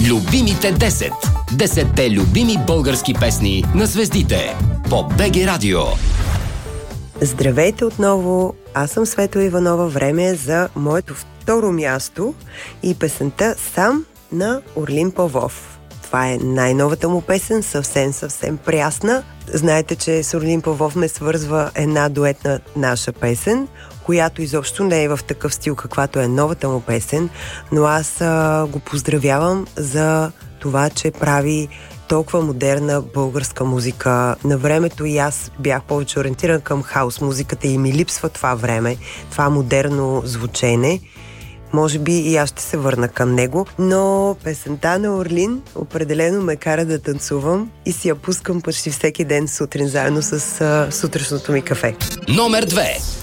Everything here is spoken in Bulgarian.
Любимите 10. 10-те любими български песни на звездите по БГ Радио. Здравейте отново, аз съм Светла Иванова. Време е за моето второ място и песента "Сам" на Орлин Павлов. Това е най-новата му песен, съвсем прясна. Знаете, че с Орлин Павлов ме свързва една дуетна наша песен, която изобщо не е в такъв стил, каквато е новата му песен, но аз го поздравявам за това, че прави толкова модерна българска музика. На времето и аз бях повече ориентиран към хаус музиката и ми липсва това време, това модерно звучене. Може би и аз ще се върна към него, но песента на Орлин определено ме кара да танцувам и си я пускам почти всеки ден сутрин, заедно с сутрешното ми кафе. Номер 2.